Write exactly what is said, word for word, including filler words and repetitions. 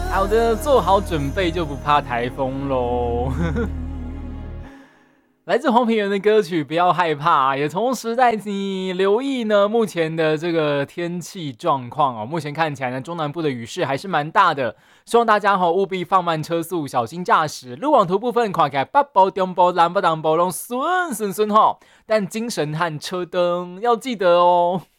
好的，做好准备就不怕台风喽。来自黄品源的歌曲，不要害怕，也同时带你留意呢目前的这个天气状况哦。目前看起来呢，中南部的雨势还是蛮大的，希望大家哈务必放慢车速，小心驾驶。路网图部分看起来北部、中部、南部、东部都顺顺顺哈，但精神和车灯要记得哦。